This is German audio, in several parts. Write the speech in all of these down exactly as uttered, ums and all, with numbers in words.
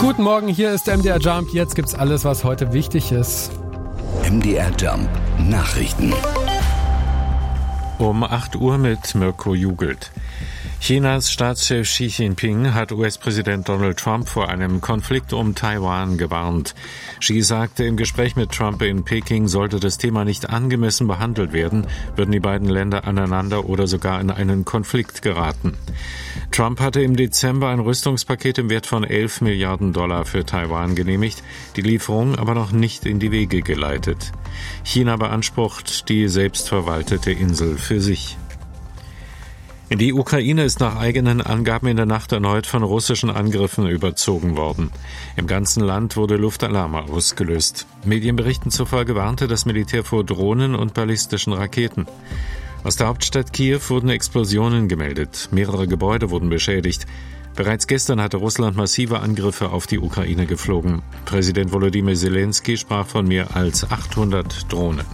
Guten Morgen, hier ist M D R Jump. Jetzt gibt's alles, was heute wichtig ist. M D R Jump Nachrichten. Um acht Uhr mit Mirko Jugelt. Chinas Staatschef Xi Jinping hat U S-Präsident Donald Trump vor einem Konflikt um Taiwan gewarnt. Xi sagte, im Gespräch mit Trump in Peking sollte das Thema nicht angemessen behandelt werden, würden die beiden Länder aneinander oder sogar in einen Konflikt geraten. Trump hatte im Dezember ein Rüstungspaket im Wert von elf Milliarden Dollar für Taiwan genehmigt, die Lieferung aber noch nicht in die Wege geleitet. China beansprucht die selbstverwaltete Insel für sich. Die Ukraine ist nach eigenen Angaben in der Nacht erneut von russischen Angriffen überzogen worden. Im ganzen Land wurde Luftalarm ausgelöst. Medienberichten zufolge warnte das Militär vor Drohnen und ballistischen Raketen. Aus der Hauptstadt Kiew wurden Explosionen gemeldet. Mehrere Gebäude wurden beschädigt. Bereits gestern hatte Russland massive Angriffe auf die Ukraine geflogen. Präsident Volodymyr Zelensky sprach von mehr als achthundert Drohnen.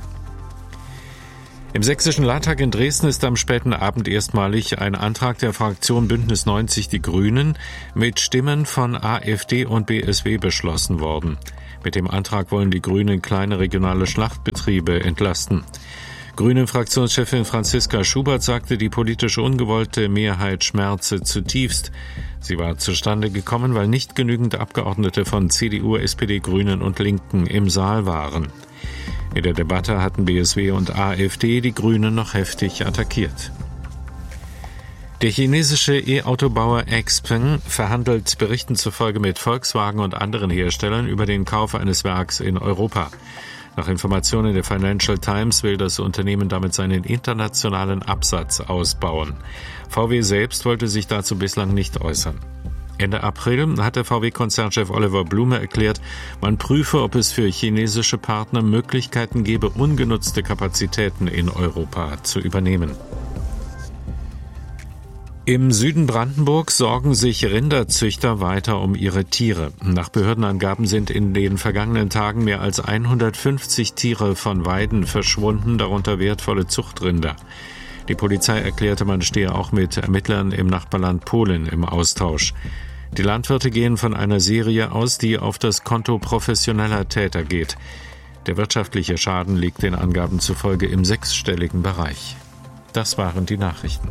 Im sächsischen Landtag in Dresden ist am späten Abend erstmalig ein Antrag der Fraktion Bündnis neunzig Die Grünen mit Stimmen von AfD und B S W beschlossen worden. Mit dem Antrag wollen die Grünen kleine regionale Schlachtbetriebe entlasten. Grünen-Fraktionschefin Franziska Schubert sagte, die politisch ungewollte Mehrheit schmerze zutiefst. Sie war zustande gekommen, weil nicht genügend Abgeordnete von C D U, S P D, Grünen und Linken im Saal waren. In der Debatte hatten B S W und AfD die Grünen noch heftig attackiert. Der chinesische E-Autobauer Xpeng verhandelt Berichten zufolge mit Volkswagen und anderen Herstellern über den Kauf eines Werks in Europa. Nach Informationen der Financial Times will das Unternehmen damit seinen internationalen Absatz ausbauen. V W selbst wollte sich dazu bislang nicht äußern. Ende April hat der V W-Konzernchef Oliver Blume erklärt, man prüfe, ob es für chinesische Partner Möglichkeiten gebe, ungenutzte Kapazitäten in Europa zu übernehmen. Im Süden Brandenburgs sorgen sich Rinderzüchter weiter um ihre Tiere. Nach Behördenangaben sind in den vergangenen Tagen mehr als hundertfünfzig Tiere von Weiden verschwunden, darunter wertvolle Zuchtrinder. Die Polizei erklärte, man stehe auch mit Ermittlern im Nachbarland Polen im Austausch. Die Landwirte gehen von einer Serie aus, die auf das Konto professioneller Täter geht. Der wirtschaftliche Schaden liegt den Angaben zufolge im sechsstelligen Bereich. Das waren die Nachrichten.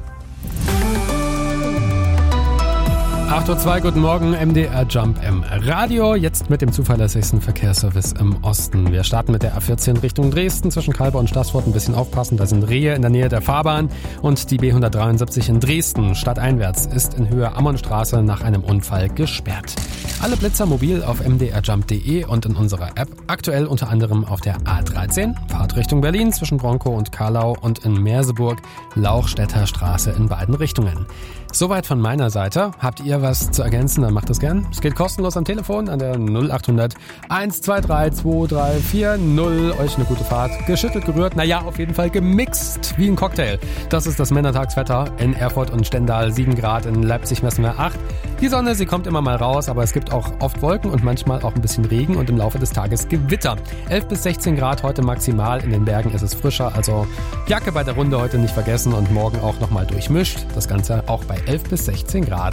acht Uhr zwei, guten Morgen, M D R Jump im Radio, jetzt mit dem zuverlässigsten Verkehrsservice im Osten. Wir starten mit der A vierzehn Richtung Dresden, zwischen Kalber und Stassfurt ein bisschen aufpassen, da sind Rehe in der Nähe der Fahrbahn, und die B hundertdreiundsiebzig in Dresden, stadteinwärts, ist in Höhe Ammonstraße nach einem Unfall gesperrt. Alle Blitzer mobil auf m d r jump punkt d e und in unserer App, aktuell unter anderem auf der A dreizehn, Fahrt Richtung Berlin zwischen Bronkow und Karlau und in Merseburg, Lauchstädter Straße in beiden Richtungen. Soweit von meiner Seite. Habt ihr was zu ergänzen, dann macht das gern. Es geht kostenlos am Telefon an der null achthundert eins zwei drei zwei drei vier null. Euch eine gute Fahrt. Geschüttelt, gerührt, naja, auf jeden Fall gemixt wie ein Cocktail. Das ist das Männertagswetter in Erfurt und Stendal, sieben Grad, in Leipzig messen wir acht. Die Sonne, sie kommt immer mal raus, aber es gibt auch oft Wolken und manchmal auch ein bisschen Regen und im Laufe des Tages Gewitter. elf bis sechzehn Grad heute maximal, in den Bergen ist es frischer, also Jacke bei der Runde heute nicht vergessen und morgen auch nochmal durchmischt. Das Ganze auch bei elf bis sechzehn Grad.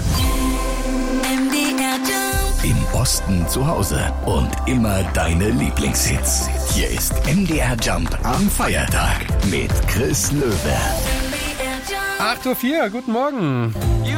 Im Osten zu Hause und immer deine Lieblingshits. Hier ist M D R Jump am Feiertag mit Chris Löwe. acht Uhr vier, guten Morgen.